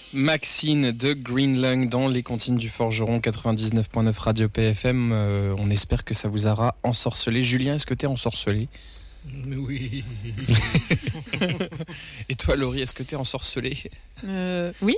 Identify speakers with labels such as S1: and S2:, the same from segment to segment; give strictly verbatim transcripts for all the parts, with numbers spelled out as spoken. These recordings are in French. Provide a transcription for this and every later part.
S1: Maxine de Green Lung dans les comptines du Forgeron quatre-vingt-dix-neuf point neuf Radio P F M. Euh, on espère que ça vous aura ensorcelé. Julien, est-ce que t'es ensorcelé ?
S2: Oui.
S1: Et toi, Laurie, est-ce que t'es ensorcelé ?
S3: Euh, oui.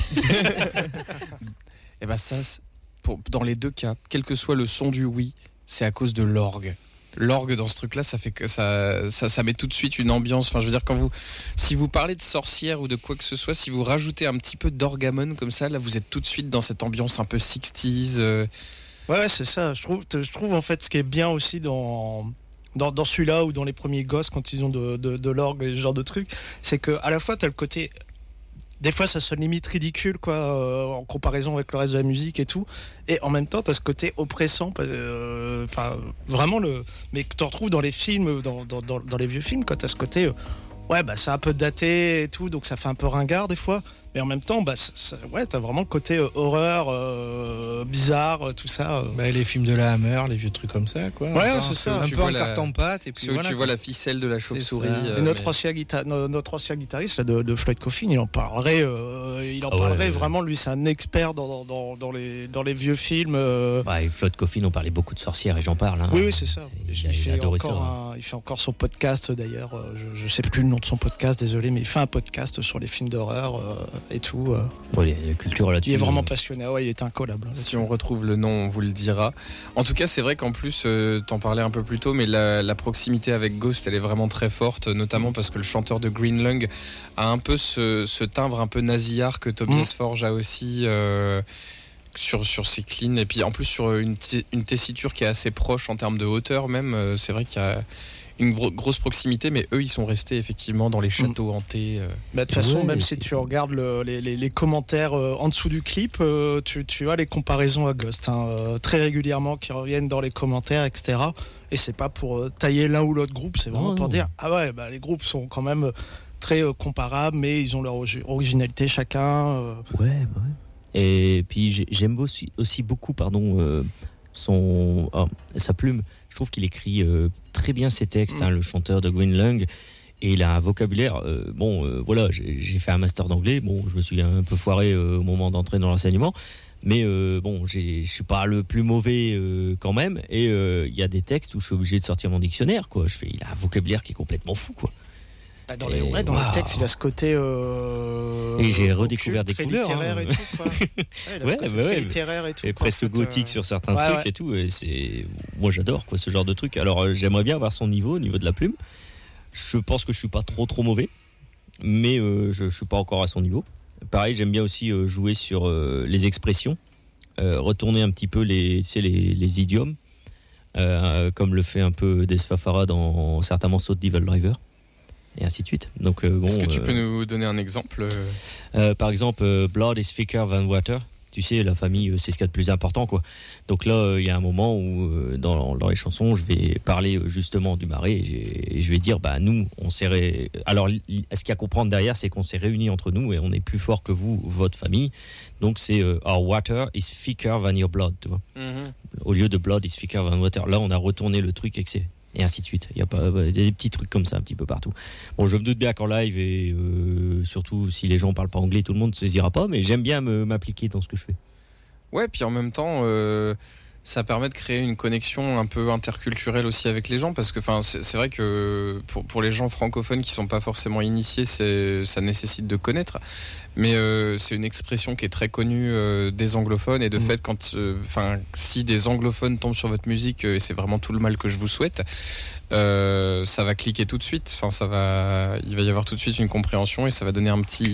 S1: Et ben ça, pour, dans les deux cas, quel que soit le son du oui, c'est à cause de l'orgue. L'orgue dans ce truc-là, ça fait que ça, ça, ça met tout de suite une ambiance. Enfin, je veux dire, quand vous, si vous parlez de sorcière ou de quoi que ce soit, si vous rajoutez un petit peu d'orgamon comme ça, là, vous êtes tout de suite dans cette ambiance un peu sixties. Euh...
S2: Ouais, ouais, c'est ça. Je trouve, je trouve en fait ce qui est bien aussi dans. Dans, dans celui-là ou dans les premiers Ghosts quand ils ont de, de, de l'orgue et ce genre de trucs, c'est que à la fois t'as le côté, des fois ça sonne limite ridicule quoi, euh, en comparaison avec le reste de la musique et tout, et en même temps t'as ce côté oppressant, enfin euh, vraiment le, mais que tu retrouves dans les films, dans, dans, dans, dans les vieux films quoi, t'as ce côté euh, ouais bah c'est un peu daté et tout, donc ça fait un peu ringard des fois, mais en même temps bah ça, ça, ouais t'as vraiment le côté euh, horreur euh, bizarre euh, tout ça euh.
S4: Bah, les films de la Hammer, les vieux trucs comme ça quoi,
S2: ouais
S4: enfin,
S2: c'est ça,
S4: un
S1: tu
S4: peu en
S1: la...
S4: carton pâte et puis
S1: où
S4: voilà,
S1: tu
S4: quoi.
S1: vois la ficelle de la chauve-souris.
S2: Euh, et notre, mais... ancien guita- notre ancien guitariste là, de, de Floyd Coffin, il en parlerait, euh, il en
S5: ah
S2: parlerait
S5: ouais, ouais,
S2: vraiment. Lui, c'est un expert dans, dans, dans, les, dans les vieux films. Euh...
S5: Ouais, Floyd Coffin, on parlait beaucoup de sorcières et j'en parle. Hein.
S2: Oui, oui, c'est ça.
S5: Il,
S2: il,
S5: il,
S2: fait
S5: il,
S2: encore
S5: ça,
S2: un, il fait encore son podcast d'ailleurs. Je ne sais plus le nom de son podcast, désolé, mais il fait un podcast sur les films d'horreur euh, et tout. Euh.
S5: Ouais, la culture là-dessus.
S2: Il est vraiment passionné. Ouais, il est incollable. Là-dessus.
S1: Si on retrouve le nom, on vous le dira. En tout cas, c'est vrai qu'en plus, euh, t'en parlais un peu plus tôt, mais la, la proximité avec Ghost, elle est vraiment très forte, notamment parce que le chanteur de Green Lung a un peu ce, ce timbre un peu nasillard que Tobias mmh. Forge a aussi euh, sur, sur ses cleans, et puis en plus sur une, t- une tessiture qui est assez proche en termes de hauteur même. Euh, c'est vrai qu'il y a une gro- grosse proximité, mais eux ils sont restés effectivement dans les châteaux mmh. hantés. Euh.
S2: Bah, de toute façon, ouais, même si tu regardes le, les, les, les commentaires euh, en dessous du clip, euh, tu, tu as les comparaisons à Ghost hein, euh, très régulièrement qui reviennent dans les commentaires, et cetera. Et c'est pas pour euh, tailler l'un ou l'autre groupe, c'est vraiment non, pour non. dire ah ouais, bah, les groupes sont quand même très euh, comparables, mais ils ont leur originalité chacun. Euh.
S5: Ouais, bah ouais. Et puis j'aime aussi, aussi beaucoup, pardon, euh, son, oh, sa plume. Je trouve qu'il écrit euh, très bien ses textes, mmh. hein, le chanteur de Green Lung, et il a un vocabulaire. Euh, bon, euh, voilà, j'ai, j'ai fait un master d'anglais. Bon, je me suis un peu foiré euh, au moment d'entrer dans l'enseignement, mais euh, bon, je suis pas le plus mauvais euh, quand même. Et il euh, y a des textes où je suis obligé de sortir mon dictionnaire, quoi. Je fais, il a un vocabulaire qui est complètement fou, quoi.
S2: Dans les, ouais, dans wow. les textes, il a ce côté. Euh,
S5: et j'ai redécouvert
S2: occulte,
S5: des couleurs.
S2: Littéraire
S5: hein.
S2: et tout, quoi. Ouais, il a
S5: ouais,
S2: ce côté
S5: bah ouais,
S2: littéraire et tout.
S5: Et
S2: quoi,
S5: presque
S2: en fait,
S5: gothique
S2: euh...
S5: sur certains
S2: ouais,
S5: trucs
S2: ouais.
S5: et tout. Et c'est... Moi, j'adore quoi, ce genre de truc. Alors, euh, j'aimerais bien avoir son niveau, au niveau de la plume. Je pense que je suis pas trop, trop mauvais. Mais euh, je, je suis pas encore à son niveau. Pareil, j'aime bien aussi euh, jouer sur euh, les expressions. Euh, retourner un petit peu les, tu sais, les, les idiomes. Euh, comme le fait un peu Desfafara dans certains morceaux de Devil Driver. Et ainsi de suite. Donc, euh, bon,
S1: est-ce que tu
S5: euh,
S1: peux nous donner un exemple
S5: euh, Par exemple, euh, Blood is thicker than water. Tu sais, la famille, euh, c'est ce qu'il y a de plus important, quoi. Donc là, il euh, y a un moment où, euh, dans, dans les chansons, je vais parler euh, justement du marais et, et je vais dire, bah nous, on s'est... Ré... Alors, ce qu'il y a à comprendre derrière, c'est qu'on s'est réunis entre nous et on est plus fort que vous, votre famille. Donc, c'est euh, Our water is thicker than your blood, tu vois. Mm-hmm. Au lieu de Blood is thicker than water. Là, on a retourné le truc et que c'est... Et ainsi de suite. Il y a pas il y a des petits trucs comme ça un petit peu partout. Bon, je me doute bien qu'en live et euh, surtout si les gens parlent pas anglais, tout le monde ne saisira pas, mais j'aime bien me, m'appliquer dans ce que je fais.
S1: Ouais, puis en même temps, euh, ça permet de créer une connexion un peu interculturelle aussi avec les gens, parce que enfin, c'est, c'est vrai que pour, pour les gens francophones qui sont pas forcément initiés, c'est, ça nécessite de connaître. Mais euh, c'est une expression qui est très connue euh, des anglophones, et de mmh. fait, quand, enfin, euh, si des anglophones tombent sur votre musique, euh, et c'est vraiment tout le mal que je vous souhaite, euh, ça va cliquer tout de suite. Enfin, ça va, il va y avoir tout de suite une compréhension et ça va donner un petit,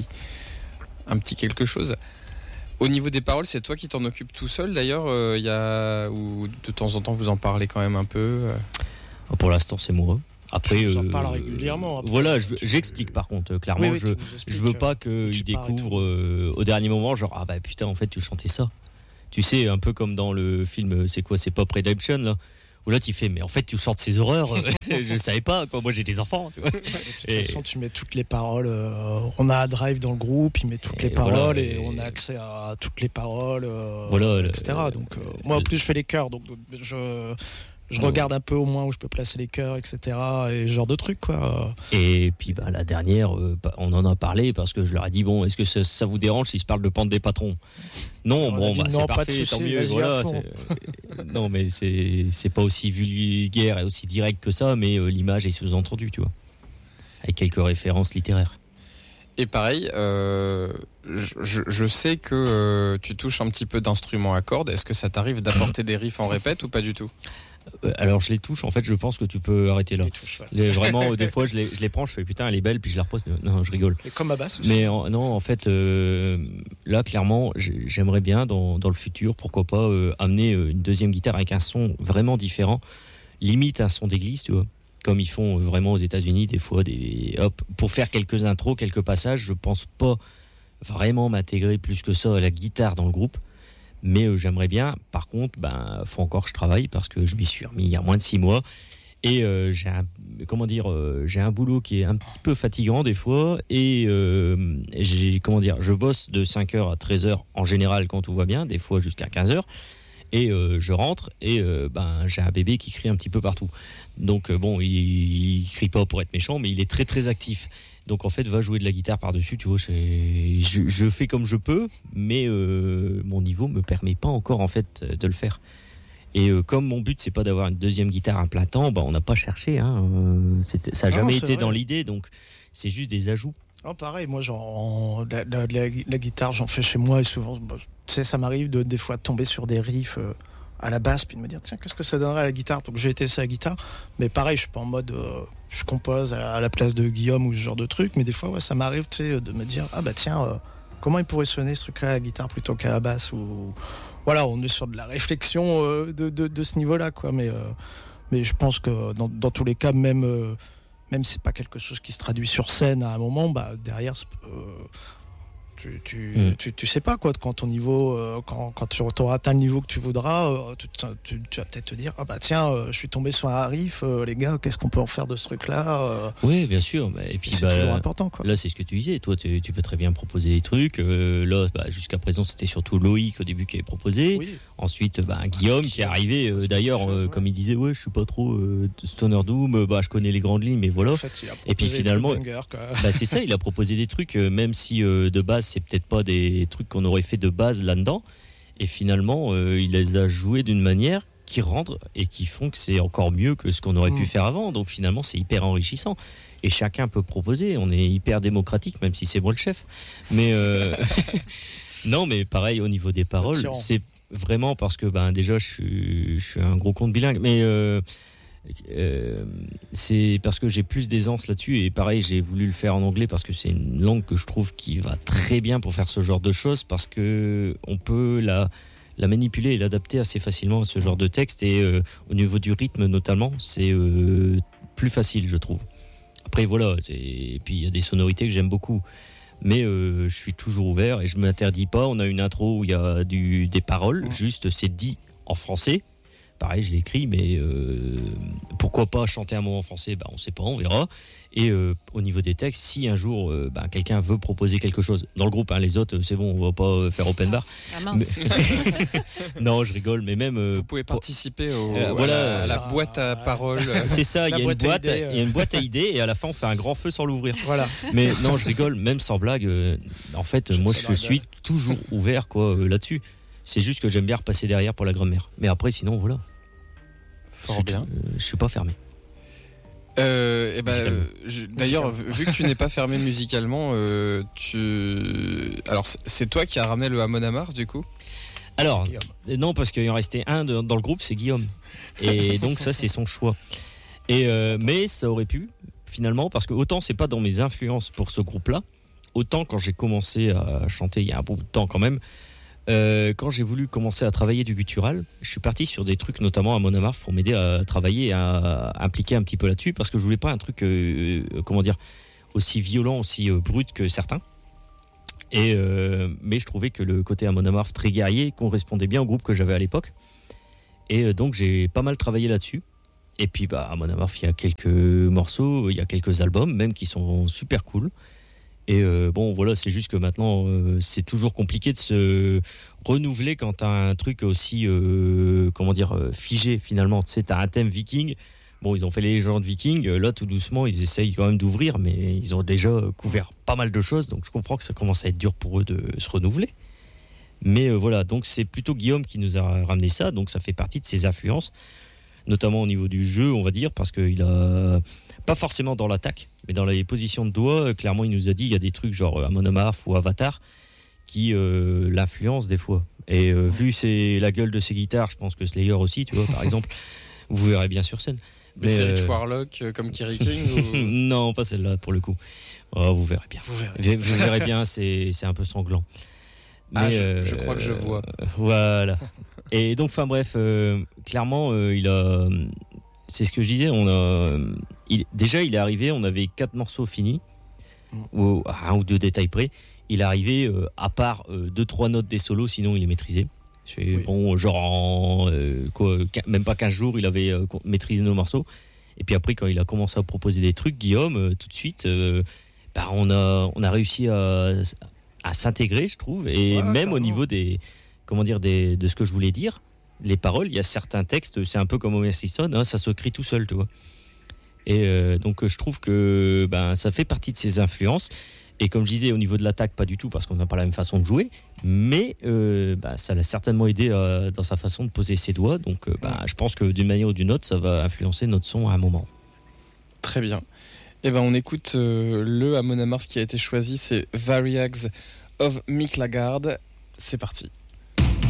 S1: un petit quelque chose. Au niveau des paroles, c'est toi qui t'en occupes tout seul d'ailleurs, euh, y a... ou de temps en temps vous en parlez quand même un peu euh...
S5: Pour l'instant, c'est moi. Après,
S2: je vous en
S5: euh,
S2: parle régulièrement. Après,
S5: voilà, je, j'explique par contre, clairement, oui, oui, je, je veux pas qu'ils découvrent euh, au dernier moment, genre, ah bah putain, en fait, tu chantais ça. Tu sais, un peu comme dans le film, c'est quoi, c'est Pop Redemption, là, où là, tu fais, mais en fait, tu chantes ces horreurs, je savais pas, quoi, moi j'ai des enfants, tu vois.
S2: De toute et... façon, tu mets toutes les paroles, euh, on a un drive dans le groupe, il met toutes et les paroles, voilà, et... et on a accès à toutes les paroles, euh,
S5: voilà,
S2: et cetera.
S5: Le...
S2: Donc, euh, moi, en plus, je fais les chœurs, donc je... je
S5: Ouais.
S2: regarde un peu au moins où je peux placer les chœurs, et cetera. Et ce genre de trucs, quoi.
S5: Et puis bah, la dernière, euh, on en a parlé parce que je leur ai dit bon, est-ce que ça, ça vous dérange si je parle de pente des patrons ? Non,
S2: On a
S5: bon,
S2: dit
S5: bah,
S2: non,
S5: c'est
S2: pas de
S5: parfait,
S2: souci,
S5: tant mieux.
S2: vas-y à
S5: Voilà,
S2: fond.
S5: c'est- non, mais c'est c'est pas aussi vulgaire et aussi direct que ça, mais euh, l'image est sous-entendue, tu vois, avec quelques références littéraires.
S1: Et pareil, euh, je, je- je sais que euh, tu touches un petit peu d'instruments à cordes. Est-ce que ça t'arrive d'apporter des riffs en répète ou pas du tout ?
S5: Euh, alors je les touche, en fait, je pense que tu peux arrêter là.
S2: Les touches, voilà.
S5: Les- vraiment, des fois, je les, je les prends, je fais putain, elle est belle, puis je la repose. Non, je rigole.
S2: Et comme à basse aussi.
S5: Mais en- non, en fait, euh, là, clairement, j'ai- j'aimerais bien, dans, dans le futur, pourquoi pas, euh, amener euh, une deuxième guitare avec un son vraiment différent, limite un son d'église, tu vois, comme ils font euh, vraiment aux États-Unis, des fois, des, hop, pour faire quelques intros, quelques passages. Je pense pas vraiment m'intégrer plus que ça à la guitare dans le groupe. Mais euh, j'aimerais bien. Par contre, ben, faut encore que je travaille parce que je m'y suis remis il y a moins de six mois. Et euh, j'ai un, comment dire, euh, j'ai un boulot qui est un petit peu fatigant des fois. Et euh, j'ai, comment dire, je bosse de cinq heures à treize heures en général quand tout va bien, des fois jusqu'à quinze heures. Et euh, je rentre et euh, ben, j'ai un bébé qui crie un petit peu partout. Donc euh, bon, il, il crie pas pour être méchant, mais il est très très actif. Donc en fait, va jouer de la guitare par-dessus, tu vois, je, je, je fais comme je peux, mais euh, mon niveau me permet pas encore en fait de le faire. Et euh, comme mon but c'est pas d'avoir une deuxième guitare à plein temps, bah, on n'a pas cherché, hein, euh, c'était, ça n'a
S2: Non,
S5: jamais
S2: c'est
S5: été
S2: vrai.
S5: dans l'idée, donc c'est juste des ajouts.
S2: Oh, pareil, moi, genre, la, la- la- la guitare, j'en fais chez moi et souvent, bah, tu sais, ça m'arrive de, des fois de tomber sur des riffs euh, à la basse puis de me dire, tiens, qu'est-ce que ça donnerait à la guitare ? Donc, j'ai testé la guitare, mais pareil, je suis pas en mode, euh, je compose à, à la place de Guillaume ou ce genre de truc, mais des fois, ouais, ça m'arrive, tu sais, de me dire, ah bah tiens, euh, comment il pourrait sonner ce truc-là à la guitare plutôt qu'à la basse ou... Voilà, on est sur de la réflexion euh, de, de, de ce niveau-là, quoi, mais, euh, mais je pense que dans, dans tous les cas, même. Euh, même si c'est pas quelque chose qui se traduit sur scène à un moment, bah derrière, euh, tu, tu,
S5: Mm.
S2: tu, tu sais pas quoi, quand ton niveau, euh, quand, quand tu auras atteint le niveau que tu voudras, euh, tu, tu, tu vas peut-être te dire, ah bah tiens, euh, je suis tombé sur un riff, euh, les gars, qu'est-ce qu'on peut en faire de ce truc-là euh,
S5: Oui, bien sûr. Bah, et puis
S2: C'est
S5: bah,
S2: toujours important, quoi.
S5: là, c'est ce que tu disais. Toi, tu, tu peux très bien proposer des trucs. Euh, là, bah, jusqu'à présent, c'était surtout Loïc au début qui avait proposé.
S2: Oui.
S5: Ensuite, bah, Guillaume qui est
S2: Guillaume,
S5: arrivé.
S2: c'est
S5: euh,
S2: pas
S5: d'ailleurs,
S2: quelque chose,
S5: euh,
S2: ouais.
S5: comme il disait, ouais, je suis pas trop euh, Stoner Doom. euh, Bah, je connais les grandes lignes, mais voilà.
S2: En fait, il a
S5: Et puis,
S2: proposé des
S5: finalement,
S2: trucs bangers, quoi.
S5: Bah, c'est ça, il a proposé des trucs, euh, même si euh, de base, c'est peut-être pas des trucs qu'on aurait fait de base là-dedans. Et finalement, euh, il les a joués d'une manière qui rendent et qui font que c'est encore mieux que ce qu'on aurait
S2: Mm.
S5: pu faire avant. Donc finalement, c'est hyper enrichissant. Et chacun peut proposer. On est hyper démocratique, même si c'est moi le chef. Mais euh, non, mais pareil au niveau des paroles,
S2: tyran.
S5: c'est vraiment parce que ben déjà, je suis, je suis un gros compte bilingue. Mais euh, euh, c'est parce que j'ai plus d'aisance là-dessus et pareil j'ai voulu le faire en anglais parce que c'est une langue que je trouve qui va très bien pour faire ce genre de choses parce que on peut la, la manipuler et l'adapter assez facilement à ce genre de texte et euh, au niveau du rythme notamment c'est euh, plus facile je trouve. Après voilà, c'est... et puis il y a des sonorités que j'aime beaucoup mais euh, je suis toujours ouvert et je m'interdis pas. On a une intro où il y a du, des paroles,
S2: Ouais.
S5: juste c'est dit en français. Pareil, je l'écris, mais euh, pourquoi pas chanter un mot en français, bah, on ne sait pas, on verra. Et euh, au niveau des textes, si un jour euh, bah, quelqu'un veut proposer quelque chose dans le groupe, hein, les autres, c'est bon, on va pas faire open bar.
S3: Ah mince.
S5: Mais- non, je rigole, mais même. euh,
S1: Vous pouvez participer au,
S5: Euh,
S1: à
S5: voilà.
S1: la, à la
S2: Enfin,
S1: boîte à
S2: ouais.
S1: paroles.
S5: c'est ça, il y
S2: La
S5: a une
S2: boîte à
S5: boîte,
S2: idées, euh.
S5: il y a une boîte à idées, et à la fin, on fait un grand feu sans l'ouvrir.
S2: Voilà.
S5: Mais non, je rigole, même sans blague. euh, en fait,
S2: Je
S5: moi,
S2: sais
S5: je
S2: dans la
S5: suis
S2: gueule.
S5: toujours ouvert quoi euh, là-dessus. C'est juste que j'aime bien repasser derrière pour la grammaire. Mais après, sinon, voilà.
S1: Fort
S5: je,
S1: bien.
S5: euh, je suis pas fermé.
S1: Euh, eh ben,
S5: Musicalement.
S1: euh, je- d'ailleurs, vu vu que tu n'es pas fermé musicalement, euh, tu. Alors, c'est- c'est toi qui as ramené le Amon Amarth, du coup.
S5: Alors,
S2: C'est Guillaume.
S5: euh, non, parce qu'il en restait un de- dans le groupe, c'est Guillaume. Et donc, ça, c'est son choix. Et, euh, mais ça aurait pu, finalement, parce que autant c'est pas dans mes influences pour ce groupe-là, autant quand j'ai commencé à chanter il y a un bout de temps quand même, euh, quand j'ai voulu commencer à travailler du guttural, je suis parti sur des trucs, notamment à Amon Amarth, pour m'aider à travailler et à, à impliquer un petit peu là-dessus, parce que je voulais pas un truc, euh, euh, comment dire, aussi violent, aussi euh, brut que certains. Et euh, mais je trouvais que le côté Amon Amarth très guerrier correspondait bien au groupe que j'avais à l'époque. Et euh, donc j'ai pas mal travaillé là-dessus. Et puis bah, Amon Amarth, il y a quelques morceaux, il y a quelques albums même qui sont super cool. Et euh, bon, voilà, c'est juste que maintenant, euh, c'est toujours compliqué de se renouveler quand t'as un truc aussi, euh, comment dire, euh, figé finalement. Tu sais, t'as un thème viking. Bon, ils ont fait les légendes vikings. Là, tout doucement, ils essayent quand même d'ouvrir, mais ils ont déjà couvert pas mal de choses. Donc, je comprends que ça commence à être dur pour eux de se renouveler. Mais euh, voilà, donc c'est plutôt Guillaume qui nous a ramené ça. Donc, ça fait partie de ses influences, notamment au niveau du jeu, on va dire, parce qu'il a pas forcément dans l'attaque, mais dans les positions de doigts, clairement, il nous a dit il y a des trucs genre Amon Amarth ou Avatar qui euh, l'influencent des fois. Et euh, vu c'est la gueule de ses guitares, je pense que Slayer aussi, tu vois, par exemple, vous verrez bien sur scène.
S1: Mais, mais c'est Rich euh... Warlock euh, comme Kerry King ou...
S5: Non, pas celle-là pour le coup. Oh, vous verrez bien.
S2: Vous verrez,
S5: vous verrez bien, c'est, c'est un peu sanglant.
S1: Mais ah, je, euh, je crois que je vois.
S5: Euh, voilà. Et donc, enfin bref, euh, clairement, euh, il a. C'est ce que je disais. On a. Il, déjà, il est arrivé. On avait quatre morceaux finis, mm. ou un ou deux détails près. Il est arrivé euh, à part euh, deux trois notes des solos, sinon il est maîtrisé. Oui. Bon, genre en euh, quoi, même pas quinze jours, il avait euh, maîtrisé nos morceaux. Et puis après, quand il a commencé à proposer des trucs, Guillaume, euh, tout de suite, euh, bah, on a on a réussi à à s'intégrer, je trouve, et ouais, même carrément. Au niveau des, comment dire, des, de ce que je voulais dire, les paroles, il y a certains textes, c'est un peu comme Homer Simpson, hein, ça se crie tout seul, tu vois. Et euh, donc je trouve que ben ça fait partie de ses influences. Et comme je disais, au niveau de l'attaque, pas du tout, parce qu'on n'a pas la même façon de jouer, mais euh, ben, ça l'a certainement aidé euh, dans sa façon de poser ses doigts. Donc euh, ben, je pense que d'une manière ou d'une autre, ça va influencer notre son à un moment.
S1: Très bien. Eh ben, on écoute euh, le Amon Amarth qui a été choisi, c'est Variags of Mick Lagarde. C'est parti.